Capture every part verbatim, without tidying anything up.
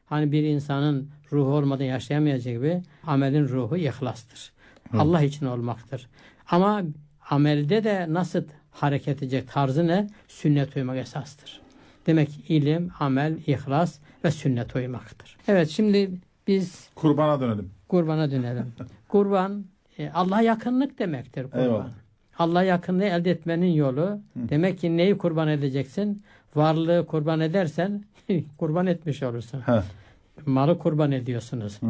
hani bir insanın ruhu olmadan yaşayamayacağı gibi amelin ruhu ihlastır. Hı. Allah için olmaktır. Ama amelde de nasıl hareket edecek tarzı ne? Sünnet uymak esastır. Demek ki ilim, amel, ihlas ve sünnet uymaktır. Evet, şimdi biz kurbana dönelim. Kurbana dönelim. Kurban e, Allah'a yakınlık demektir kurban. Eyvallah. Allah'a yakınlığı elde etmenin yolu. Hı. Demek ki neyi kurban edeceksin? Varlığı kurban edersen kurban etmiş olursun. Heh. Malı kurban ediyorsunuz. Hı.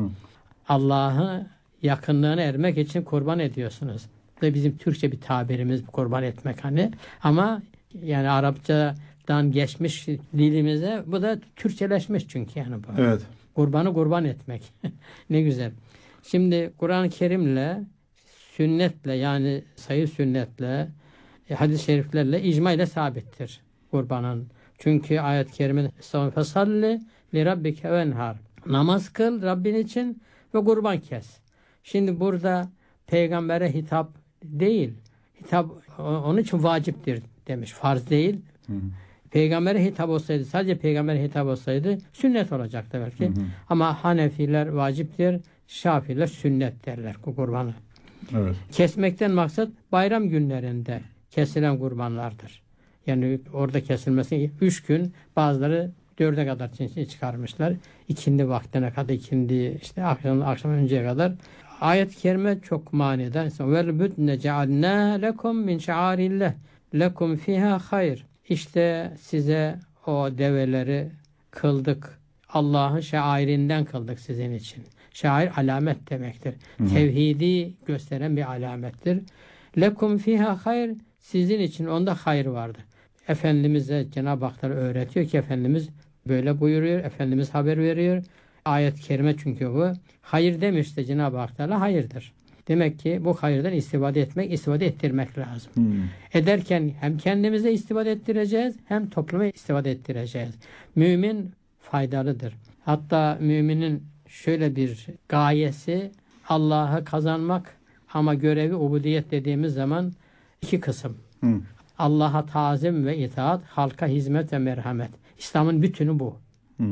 Allah'ı yakınlığına ermek için kurban ediyorsunuz. Bu da bizim Türkçe bir tabirimiz, kurban etmek hani. Ama yani Arapçadan geçmiş dilimize, bu da Türkçeleşmiş çünkü yani bu. Evet. Kurbanı kurban etmek. Ne güzel. Şimdi Kur'an-ı Kerim'le, sünnetle yani sayı sünnetle, e, hadis-i şeriflerle, icma ile sabittir kurbanın. Çünkü ayet-i kerimede "Fesalli li rabbike venhar." Namaz kıl Rabbin için ve kurban kes. Şimdi burada peygambere hitap değil. Hitap onun için vaciptir demiş. Farz değil. Hı hı. Peygambere hitap olsaydı, sadece peygambere hitap olsaydı sünnet olacaktı belki. Hı hı. Ama Hanefiler vaciptir, Şafiler sünnet derler kurbanı. Evet. Kesmekten maksat bayram günlerinde kesilen kurbanlardır. Yani orada kesilmesi üç gün, bazıları dörde kadar cinsini çıkarmışlar. İkindi vaktine kadar, ikindi işte akşam, akşam önceye kadar. Ayet-i kerime çok manidar. Vel budne cealna lekum min şa'arillah lekum fiha hayr. İşte size o develeri kıldık. Allah'ın şairinden kıldık sizin için. Şair alamet demektir. Hı hı. Tevhidi gösteren bir alamettir. Lekum fiha hayr. Sizin için onda hayır vardır. Efendimiz'e Cenab-ı Hak öğretiyor ki Efendimiz böyle buyuruyor. Efendimiz haber veriyor. Ayet-i kerime çünkü bu. Hayır demişse Cenab-ı Hak hayırdır. Demek ki bu hayırdan istifade etmek, istifade ettirmek lazım. Hmm. Ederken hem kendimize istifade ettireceğiz, hem topluma istifade ettireceğiz. Mümin faydalıdır. Hatta müminin şöyle bir gayesi Allah'ı kazanmak, ama görevi ubudiyet dediğimiz zaman iki kısım. Hmm. Allah'a tazim ve itaat, halka hizmet ve merhamet. İslam'ın bütünü bu. Hmm.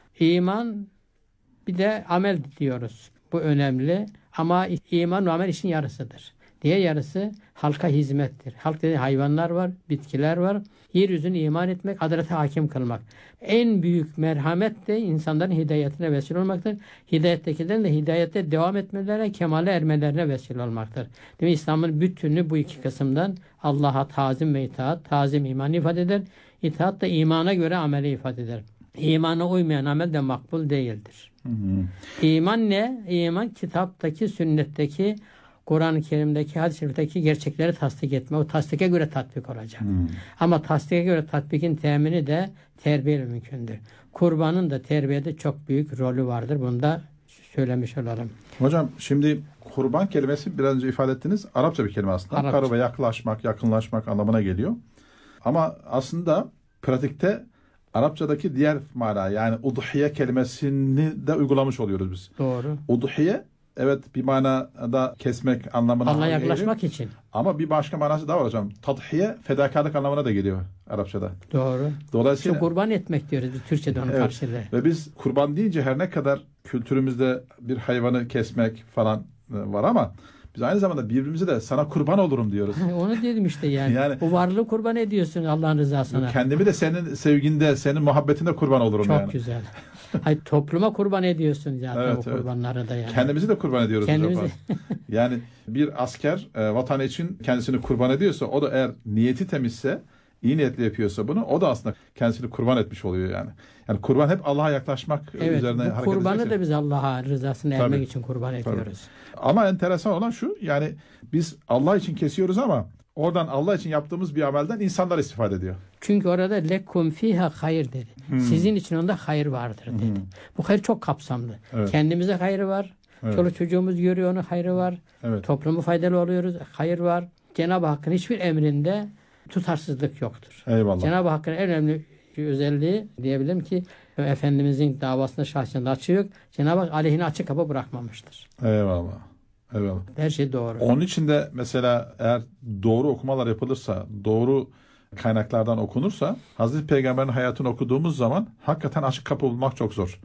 İman, bir de amel diyoruz. Bu önemli. Ama iman ve amel işin yarısıdır. Diğer yarısı halka hizmettir. Halk dediği hayvanlar var, bitkiler var. Yeryüzüne iman etmek, adalete hakim kılmak. En büyük merhamet de insanların hidayetine vesile olmaktır. Hidayettekilerin de hidayette devam etmelerine, kemale ermelerine vesile olmaktır. Değil mi? İslam'ın bütünü bu iki kısımdan Allah'a tazim ve itaat. Tazim imanı ifade eder. İtaat da imana göre ameli ifade eder. İmana uymayan amel de makbul değildir. Hı hı. İman ne? İman kitaptaki, sünnetteki, Kur'an-ı Kerim'deki, hadis-i şerifteki gerçekleri tasdik etme. O tasdike göre tatbik olacak. Hmm. Ama tasdike göre tatbikin temini de terbiyeyle mümkündür. Kurbanın da terbiyede çok büyük rolü vardır. Bunu da söylemiş olalım. Hocam şimdi kurban kelimesi biraz önce ifade ettiniz. Arapça bir kelime aslında. Arapça. Karıba yaklaşmak, yakınlaşmak anlamına geliyor. Ama aslında pratikte Arapçadaki diğer mana, yani udhiye kelimesini de uygulamış oluyoruz biz. Doğru. Udhiye, evet, bir manada kesmek anlamına Allah'a yaklaşmak geliyor. için. Ama bir başka manası da var hocam. Tadhiye, fedakarlık anlamına da geliyor Arapçada. Doğru. Dolayısıyla şu kurban etmek diyoruz Türkçe'de onun evet, karşılığı. Ve biz kurban deyince her ne kadar kültürümüzde bir hayvanı kesmek falan var ama biz aynı zamanda birbirimize de sana kurban olurum diyoruz. Onu dedim işte yani. yani. Bu varlığı kurban ediyorsun Allah'ın rızasına. Kendimi de senin sevginde, senin muhabbetinde kurban olurum Çok yani. Çok güzel. Hayır, topluma kurban ediyorsun zaten evet, o kurbanları evet. da yani. Kendimizi de kurban ediyoruz. Kendimizi... Yani bir asker e, vatanı için kendisini kurban ediyorsa, o da eğer niyeti temizse, iyi niyetli yapıyorsa bunu, o da aslında kendisini kurban etmiş oluyor yani. Yani kurban hep Allah'a yaklaşmak evet, üzerine hareket edecek. Kurbanı da biz Allah'a rızasını Tabii. ermek için kurban ediyoruz. Tabii. Ama enteresan olan şu, yani biz Allah için kesiyoruz ama oradan Allah için yaptığımız bir amelden insanlar istifade ediyor. Çünkü orada lekum fiha hayır dedi. Hmm. Sizin için onda hayır vardır dedi. Hmm. Bu hayır çok kapsamlı. Evet. Kendimize hayrı var. Evet. Çoluk çocuğumuz görüyor, onun hayrı var. Evet. Toplumu faydalı oluyoruz. Hayır var. Cenab-ı Hakk'ın hiçbir emrinde tutarsızlık yoktur. Eyvallah. Cenab-ı Hakk'ın en önemli özelliği diyebilirim ki Efendimizin davasında şahsında açığı yok. Cenab-ı Hak aleyhine açık kapı bırakmamıştır. Eyvallah. Eyvallah. Her şey doğru. Onun için de mesela eğer doğru okumalar yapılırsa, doğru kaynaklardan okunursa, Hazreti Peygamber'in hayatını okuduğumuz zaman hakikaten açık kapı bulmak çok zor.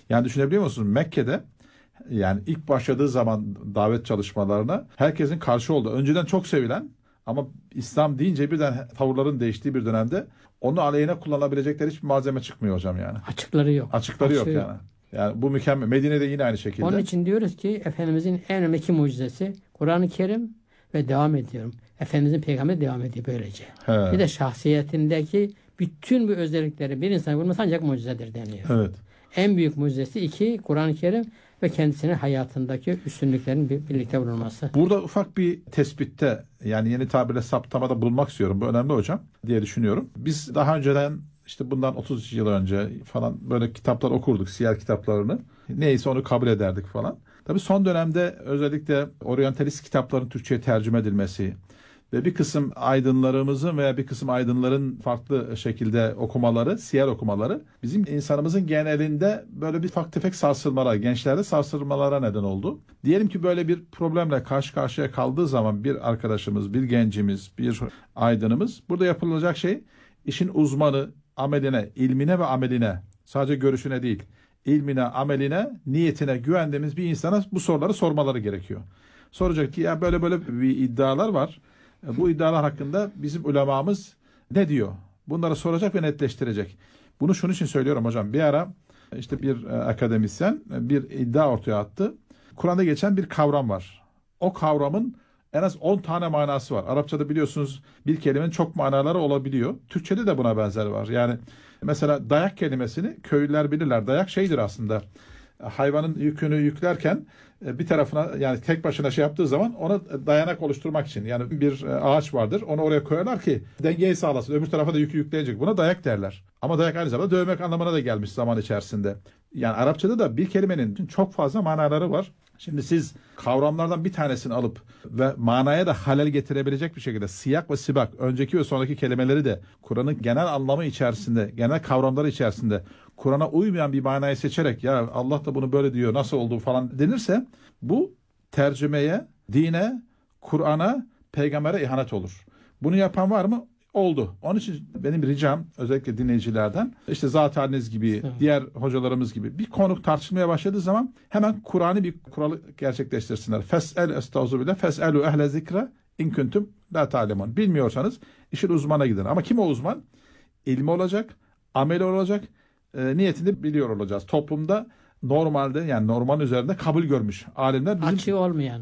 Yani düşünebiliyor musunuz? Mekke'de yani ilk başladığı zaman davet çalışmalarına herkesin karşı olduğu, önceden çok sevilen ama İslam deyince birden tavırların değiştiği bir dönemde onu aleyhine kullanabilecekleri hiçbir malzeme çıkmıyor hocam yani. Açıkları yok. Açıkları Açığı yok yani. Yani bu mükemmel. Medine'de yine aynı şekilde. Onun için diyoruz ki Efendimizin en önemli iki mucizesi Kur'an-ı Kerim ve devam ediyorum. Efendimizin peygamberi devam ediyor böylece. He. Bir de şahsiyetindeki bütün bu özellikleri bir insan bulması ancak mucizedir deniyor. Evet. En büyük mucizesi iki Kur'an-ı Kerim ve kendisinin hayatındaki üstünlüklerin birlikte bulunması. Burada ufak bir tespitte, yani yeni tabirle saptamada bulunmak istiyorum. Bu önemli hocam diye düşünüyorum. Biz daha önceden işte bundan otuz yıl önce falan böyle kitaplar okurduk, siyer kitaplarını. Neyse onu kabul ederdik falan. Tabii son dönemde özellikle oryantalist kitapların Türkçe'ye tercüme edilmesi ve bir kısım aydınlarımızın veya bir kısım aydınların farklı şekilde okumaları, siyer okumaları bizim insanımızın genelinde böyle bir ufak tefek sarsılmalar, gençlerde sarsılmalara neden oldu. Diyelim ki böyle bir problemle karşı karşıya kaldığı zaman bir arkadaşımız, bir gencimiz, bir aydınımız, burada yapılacak şey işin uzmanı, ameline, ilmine ve ameline, sadece görüşüne değil, ilmine, ameline, niyetine güvendiğimiz bir insana bu soruları sormaları gerekiyor. Soracak ki ya böyle böyle bir iddialar var. Bu iddialar hakkında bizim ulemamız ne diyor? Bunları soracak ve netleştirecek. Bunu şunun için söylüyorum hocam. Bir ara işte bir akademisyen bir iddia ortaya attı. Kur'an'da geçen bir kavram var. O kavramın en az on tane manası var. Arapçada biliyorsunuz bir kelimenin çok manaları olabiliyor. Türkçede de buna benzer var. Yani mesela dayak kelimesini köylüler bilirler. Dayak şeydir aslında. Hayvanın yükünü yüklerken bir tarafına, yani tek başına şey yaptığı zaman ona dayanak oluşturmak için, yani bir ağaç vardır, onu oraya koyarlar ki dengeyi sağlasın, öbür tarafa da yükü yükleyecek, buna dayak derler. Ama dayak aynı zamanda dövmek anlamına da gelmiş zaman içerisinde. Yani Arapçada da bir kelimenin çok fazla manaları var. Şimdi siz kavramlardan bir tanesini alıp ve manaya da halel getirebilecek bir şekilde siyak ve sibak, önceki ve sonraki kelimeleri de Kur'an'ın genel anlamı içerisinde, genel kavramları içerisinde Kur'an'a uymayan bir manayı seçerek ya Allah da bunu böyle diyor, nasıl oldu falan denirse bu tercümeye, dine, Kur'an'a, peygambere ihanet olur. Bunu yapan var mı? Oldu. Onun için benim ricam özellikle dinleyicilerden, işte zat haliniz gibi, evet, diğer hocalarımız gibi bir konu tartışmaya başladığı zaman hemen Kur'an'ı bir kuralı gerçekleştirsinler. Fes'el estağfirullah, fes'elu ehle zikre in kuntum la ta'lemun. Bilmiyorsanız işin uzmana gidin. Ama kim o uzman? İlmi olacak, ameli olacak, e, niyetini biliyor olacağız. Toplumda normalde, yani normal üzerinde kabul görmüş alimler bizim... Açığı olmayan.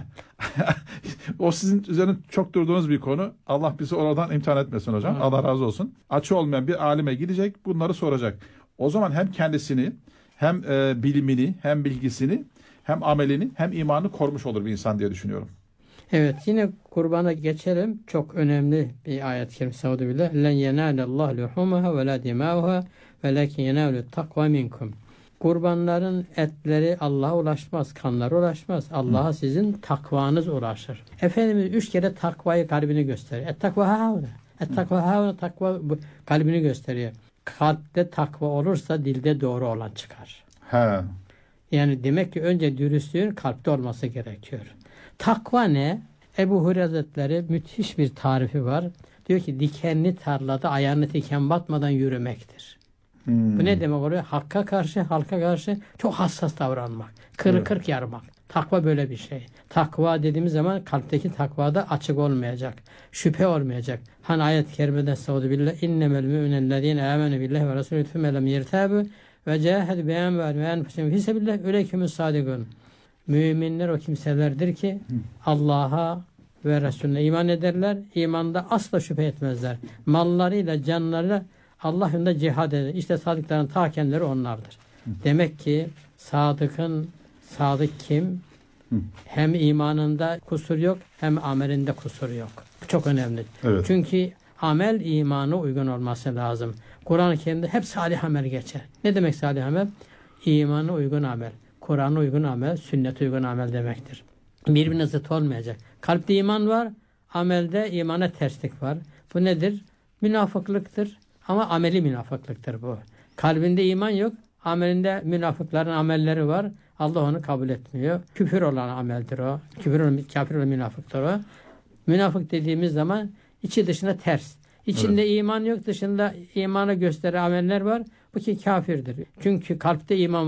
O sizin üzerine çok durduğunuz bir konu. Allah bizi oradan imtihan etmesin hocam. Evet. Allah razı olsun. Açığı olmayan bir alime gidecek, bunları soracak. O zaman hem kendisini, hem e, bilimini, hem bilgisini, hem amelini, hem imanını korumuş olur bir insan diye düşünüyorum. Evet, yine kurbana geçelim. Çok önemli bir ayet-i kerime. Estağfirullah. Len yenâlellâhu luhûmuhâ ve lâ dimâuhâ velâkin yenâlu takva minkum. Kurbanların etleri Allah'a ulaşmaz, kanlara ulaşmaz. Allah'a sizin takvanız ulaşır. Efendimiz üç kere takvayı kalbini gösteriyor. Et takva havne. Et takva havne, takva kalbini gösteriyor. Kalpte takva olursa dilde doğru olan çıkar. He. Yani demek ki önce dürüstlüğün kalpte olması gerekiyor. Takva ne? Ebu Hureyre Hazretleri müthiş bir tarifi var. Diyor ki dikenli tarlada ayağını diken batmadan yürümektir. Hmm. Bu ne demek oluyor? Hakka karşı, halka karşı çok hassas davranmak. Kırı evet. kırk yarmak. Takva böyle bir şey. Takva dediğimiz zaman kalpteki takvada açık olmayacak. Şüphe olmayacak. Hani ayet-i kerimede Estağfirullah innemel müminellezine amenu billahi ve resulü thumma lem yertabu ve cahedu bi amwalihim ve enfusihim fi sabilillah ulaikumü's sadıkun. Müminler o kimselerdir ki Allah'a ve Resulüne iman ederler. İmanda asla şüphe etmezler. Mallarıyla, canlarıyla Allah yolunda cihad eder. İşte sadıkların ta kendileri onlardır. Hı. Demek ki sadıkın, sadık kim? Hı. Hem imanında kusur yok, hem amelinde kusur yok. Çok önemli. Evet. Çünkü amel imana uygun olması lazım. Kur'an-ı Kerim'de hep salih amel geçer. Ne demek salih amel? İmana uygun amel, Kur'an'a uygun amel, sünnete uygun amel demektir. Birbirine zıt olmayacak. Kalpte iman var, amelde imana terslik var. Bu nedir? Münafıklıktır. Ama ameli münafıklıktır bu. Kalbinde iman yok, amelinde münafıkların amelleri var. Allah onu kabul etmiyor. Küfür olan ameldir o. Küfür olan, kafir olan münafıktır o. Münafık dediğimiz zaman içi dışına ters. İçinde evet. iman yok, dışında imanı gösteren ameller var. Bu ki kafirdir. Çünkü kalpte iman